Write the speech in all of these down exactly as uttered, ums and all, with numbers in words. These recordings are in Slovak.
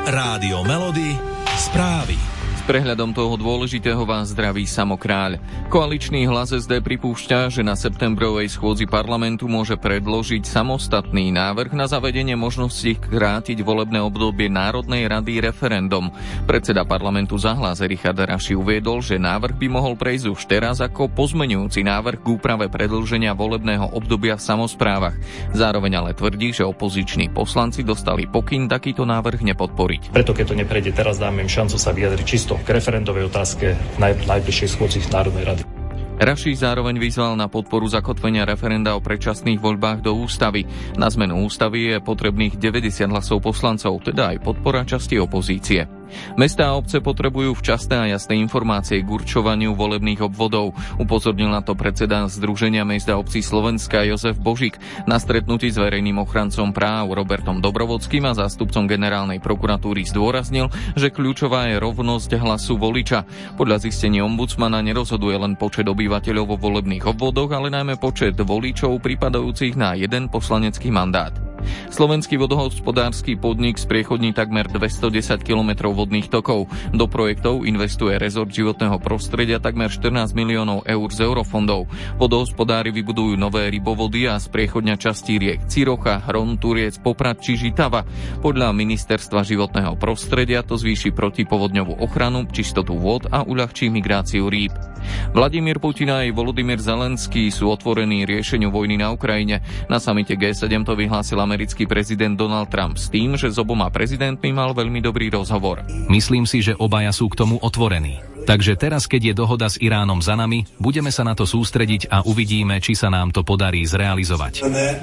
Rádio Melody, správy. Prehľadom toho dôležitého vás zdraví Samo Kráľ. Koaličný hlas es dé pripúšťa, že na septembrovej schôdzi parlamentu môže predložiť samostatný návrh na zavedenie možnosti krátiť volebné obdobie Národnej rady referendum. Predseda parlamentu za Hlas Richard Raši uviedol, že návrh by mohol prejsť už teraz ako pozmeňujúci návrh k úprave predĺženia volebného obdobia v samosprávach. Zároveň ale tvrdí, že opoziční poslanci dostali pokyn takýto návrh nepodporiť. Preto keď to neprejde teraz, dáme im šancu sa vyjadriť čisto k referendovej otázke v naj, najbližšej schôdzi Národnej rady. Raši zároveň vyzval na podporu zakotvenia referenda o predčasných voľbách do ústavy. Na zmenu ústavy je potrebných deväťdesiat hlasov poslancov, teda aj podpora časti opozície. Mestá a obce potrebujú včasné a jasné informácie k určovaniu volebných obvodov. Upozornil na to predseda Združenia miest a obcí Slovenska Jozef Božík na stretnutí s verejným ochrancom práv Robertom Dobrovodským a zástupcom generálnej prokuratúry zdôraznil, že kľúčová je rovnosť hlasu voliča. Podľa zistení ombudsmana nerozhoduje len počet obyvateľov vo volebných obvodoch, ale najmä počet voličov pripadajúcich na jeden poslanecký mandát. Slovenský vodohospodársky podnik spriechodní takmer dvestodesať kilometrov vodných tokov. Do projektov investuje rezort životného prostredia takmer štrnásť miliónov eur z eurofondov. Vodohospodári vybudujú nové rybovody a spriechodňa častí riek Cirocha, Hron, Turiec, Poprad či Žitava. Podľa ministerstva životného prostredia to zvýši protipovodňovú ochranu, čistotu vôd a uľahčí migráciu rýb. Vladimír Putin a aj Volodymyr Zelenský sú otvorení riešeniu vojny na Ukrajine. Na samite gé sedem to vyhlásil americký prezident Donald Trump s tým, že s oboma prezidentmi mal veľmi dobrý rozhovor. Myslím si, že obaja sú k tomu otvorení. Takže teraz, keď je dohoda s Iránom za nami, budeme sa na to sústrediť a uvidíme, či sa nám to podarí zrealizovať.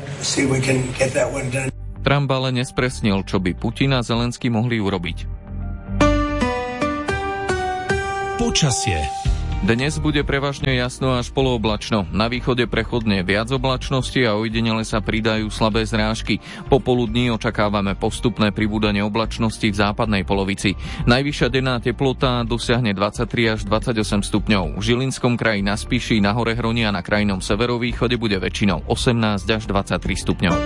Trump ale nespresnil, čo by Putin a Zelenský mohli urobiť. Počasie. Dnes bude prevažne jasno až polooblačno. Na východe prechodne viac oblačnosti a ojedinele sa pridajú slabé zrážky. Popoludní očakávame postupné pribúdanie oblačnosti v západnej polovici. Najvyššia denná teplota dosiahne dvadsaťtri až dvadsaťosem stupňov. V Žilinskom kraji na Spiši, na Hore Hroni a na krajnom severovýchode bude väčšinou osemnásť až dvadsaťtri stupňov.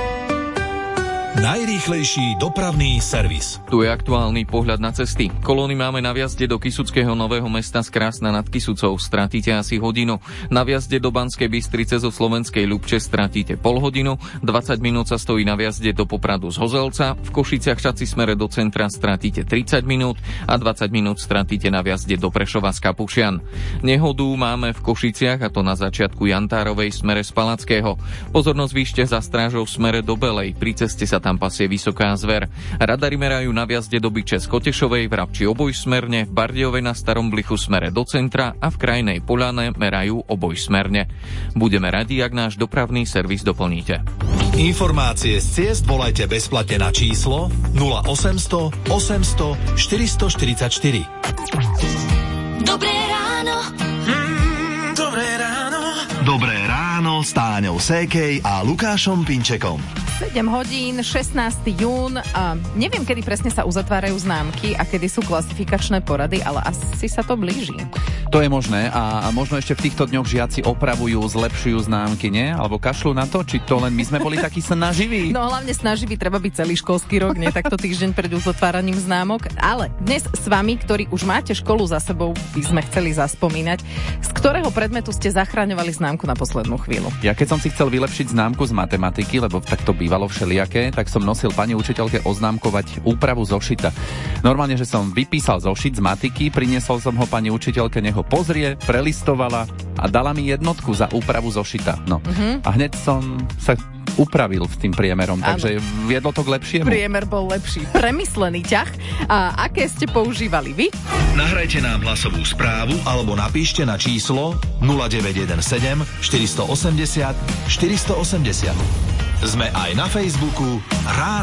Najrýchlejší dopravný servis. Tu je aktuálny pohľad na cesty. Kolóny máme na vjazde do Kysuckého Nového Mesta z Krásna nad Kysucou. Stratíte asi hodinu. Na vjazde do Banskej Bystrice zo Slovenskej Ľubče stratíte pol hodinu. dvadsať minút sa stojí na vjazde do Popradu z Hozelca. V Košiciach Šaci smere do centra stratíte tridsať minút a dvadsať minút stratíte na vjazde do Prešova z Kapušian. Nehodu máme v Košiciach, a to na začiatku Jantárovej smere z Palackého. Pozornosť výšte za strážou smere do Belej. Pri ceste sa tam pasie vysoká zver. Radary merajú na vjazde do Byče z Kotešovej, v Rabči obojsmerne, v Bardejove na Starom Blichu smere do centra a v Krajnej Poľane merajú obojsmerne. Budeme radi, ak náš dopravný servis doplníte. Informácie z ciest volajte bezplatne na číslo nula osemsto osemsto štyristoštyridsaťštyri. Dobré ráno. Mm, dobré ráno. Dobré ráno s Táňou Sékej a Lukášom Pinčekom. sedem hodín, šestnásteho júna a neviem, kedy presne sa uzatvárajú známky a kedy sú klasifikačné porady, ale asi sa to blíži. To je možné a, a možno ešte v týchto dňoch žiaci opravujú, zlepšujú známky, nie? Alebo kašľú na to, či to len my sme boli takí snaživí? No hlavne snaživý treba byť celý školský rok, nie takto týždeň pred uzatváraním známok. Ale dnes s vami, ktorí už máte školu za sebou, by sme chceli zaspomínať, z ktorého predmetu ste zachraňovali známku na poslednú chvíľu. Ja keď som si chcel vylepšiť známku z matematiky, lebo takto bývalo všelijaké, tak som nosil pani učiteľke oznámkovať úpravu zošita. Normálne, že som vypísal zošit z matiky, priniesol som ho pani učiteľke, nech ho pozrie, prelistovala a dala mi jednotku za úpravu zošita. No. Uh-huh. A hneď som sa upravil s tým priemerom, ano. Takže viedlo to k lepšiemu. Priemer bol lepší. Premyslený ťah. A aké ste používali vy? Nahrajte nám hlasovú správu alebo napíšte na číslo nula deväť jeden sedem štyri osem nula štyri osem nula. Sme aj na Facebooku Rádio